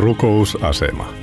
Rukousasema.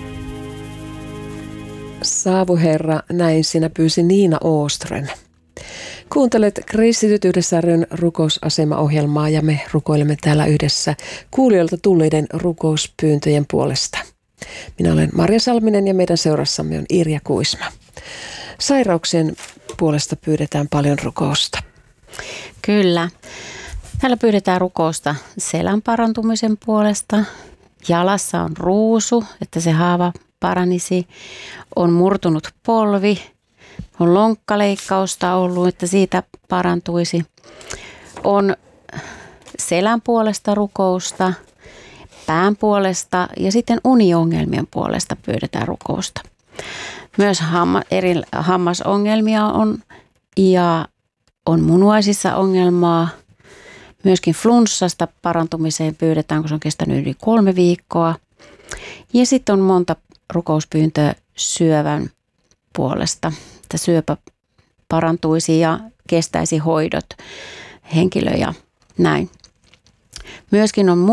Saavu Herra, näin sinä pyysi Niina Åström. Kuuntelet Kristityt yhdessä ryn rukousasema-ohjelmaa ja me rukoilemme täällä yhdessä kuulijoilta tulleiden rukouspyyntöjen puolesta. Minä olen Marja Salminen ja meidän seurassamme on Irja Kuisma. Sairauksien puolesta pyydetään paljon rukousta. Kyllä. Täällä pyydetään rukousta selän parantumisen puolesta. Jalassa on ruusu, että se haava paranisi. On murtunut polvi. On lonkkaleikkausta ollut, että siitä parantuisi. On selän puolesta rukousta, pään puolesta ja sitten uniongelmien puolesta pyydetään rukousta. Myös eri hammasongelmia on ja on munuaisissa ongelmaa. Myöskin flunssasta parantumiseen pyydetään, kun se on kestänyt yli 3 viikkoa. Ja sitten on monta rukouspyyntöä syövän puolesta, että syöpä parantuisi ja kestäisi hoidot henkilö ja näin. Myöskin on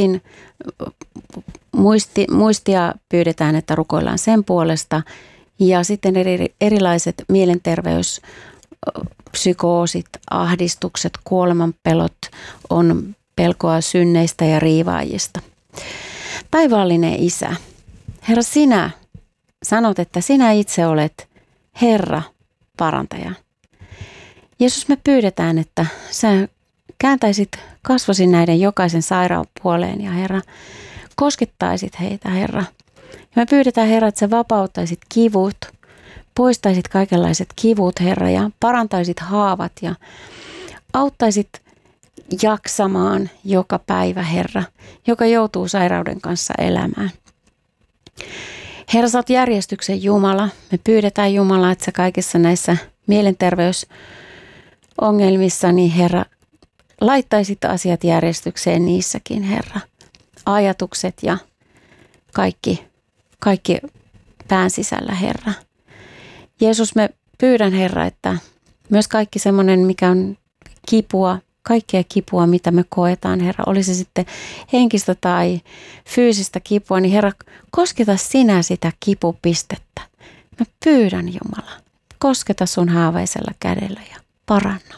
muistia pyydetään, että rukoillaan sen puolesta. Ja sitten erilaiset mielenterveyspsykoosit, ahdistukset, kuolemanpelot, on pelkoa synneistä ja riivaajista. Taivaallinen Isä, Herra, sinä sanot, että sinä itse olet Herra, parantaja. Jeesus, me pyydetään, että sä kääntäisit kasvosi näiden jokaisen sairaan puoleen ja Herra, koskettaisit heitä, Herra. Ja me pyydetään, Herra, että sä vapauttaisit kivut, poistaisit kaikenlaiset kivut, Herra, ja parantaisit haavat ja auttaisit jaksamaan joka päivä, Herra, joka joutuu sairauden kanssa elämään. Herra, sä oot järjestyksen Jumala. Me pyydetään, Jumala, että sä kaikissa näissä mielenterveysongelmissa, niin Herra, laittaisit asiat järjestykseen niissäkin, Herra. Ajatukset ja kaikki pään sisällä, Herra. Jeesus, me pyydän, Herra, että myös kaikki semmoinen, mikä on kipua, kaikkea kipua, mitä me koetaan, Herra, oli se sitten henkistä tai fyysistä kipua, niin Herra, kosketa sinä sitä kipupistettä. Mä pyydän, Jumala, kosketa sun haavaisella kädellä ja paranna.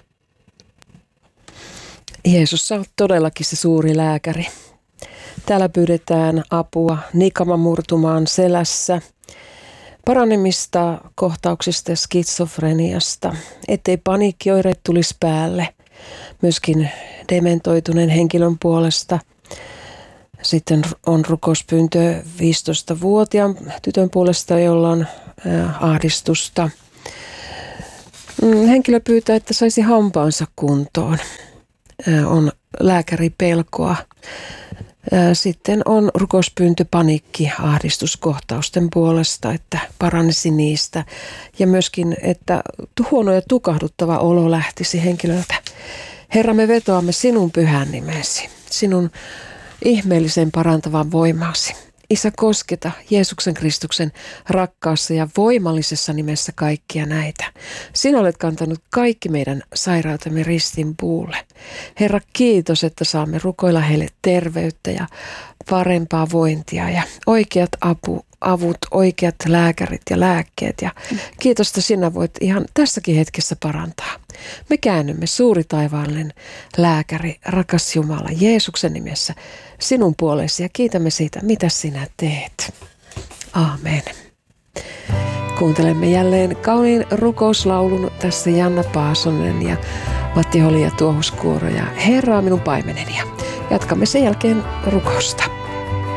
Jeesus, sä oot todellakin se suuri lääkäri. Täällä pyydetään apua nikama murtumaan selässä, paranemista kohtauksista ja skitsofreniasta, ettei paniikkioireet tulisi päälle. Myöskin dementoituneen henkilön puolesta. Sitten on rukouspyyntö 15-vuotiaan tytön puolesta, jolla on ahdistusta. Henkilö pyytää, että saisi hampaansa kuntoon. On lääkäripelkoa. Sitten on rukouspyyntö paniikki-ahdistuskohtausten puolesta, että paranisi niistä. Ja myöskin, että huono ja tukahduttava olo lähtisi henkilöltä. Herra, me vetoamme sinun pyhän nimesi, sinun ihmeellisen parantavan voimasi. Isä, kosketa Jeesuksen Kristuksen rakkaassa ja voimallisessa nimessä kaikkia näitä. Sinä olet kantanut kaikki meidän sairautemme ristin puulle. Herra, kiitos, että saamme rukoilla heille terveyttä ja parempaa vointia ja oikeat avut, oikeat lääkärit ja lääkkeet. Ja kiitos, että sinä voit ihan tässäkin hetkessä parantaa. Me käännymme, suuri taivaallinen lääkäri, rakas Jumala, Jeesuksen nimessä sinun puolesi ja kiitämme siitä, mitä sinä teet. Aamen. Kuuntelemme jälleen kauniin rukouslaulun, tässä Janna Paasonen ja Matti Holi ja Tuohuskuoro ja Herra on minun paimeneni. Jatkamme sen jälkeen rukousta.